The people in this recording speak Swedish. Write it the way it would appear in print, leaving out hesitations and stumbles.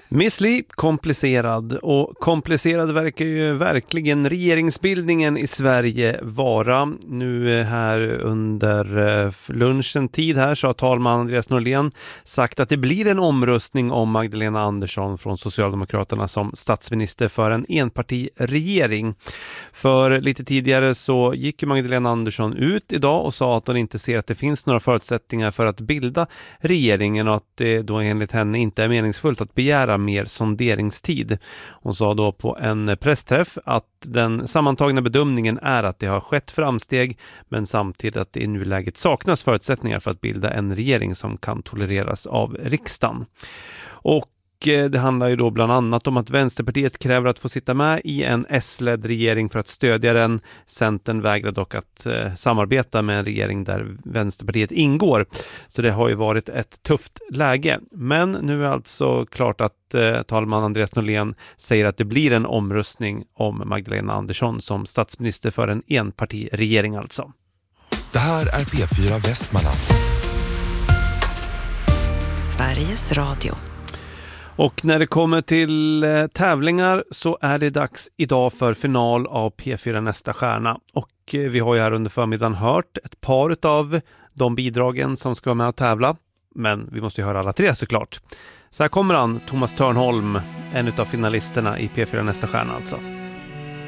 Miss Li, komplicerad. Och komplicerad verkar ju verkligen regeringsbildningen i Sverige vara. Nu här under lunchen tid här så har talman Andreas Norlén sagt att det blir en omröstning om Magdalena Andersson från Socialdemokraterna som statsminister för en enpartiregering. För lite tidigare så gick ju Magdalena Andersson ut idag och sa att hon inte ser att det finns några förutsättningar för att bilda regeringen och att det då enligt henne inte är meningsfullt att begära mer sonderingstid. Hon sa då på en pressträff att den sammantagna bedömningen är att det har skett framsteg, men samtidigt att det i nuläget saknas förutsättningar för att bilda en regering som kan tolereras av riksdagen. Och det handlar ju då bland annat om att Vänsterpartiet kräver att få sitta med i en S-ledd regering för att stödja den. Centern vägrar dock att samarbeta med en regering där Vänsterpartiet ingår. Så det har ju varit ett tufft läge. Men nu är alltså klart att talman Andreas Norlén säger att det blir en omröstning om Magdalena Andersson som statsminister för en enpartiregering alltså. Det här är P4 Västmanland. Sveriges Radio. Och när det kommer till tävlingar så är det dags idag för final av P4 Nästa stjärna. Och vi har ju här under förmiddagen hört ett par av de bidragen som ska vara med och tävla. Men vi måste ju höra alla tre såklart. Så här kommer han, Thomas Törnholm, en av finalisterna i P4 Nästa stjärna alltså.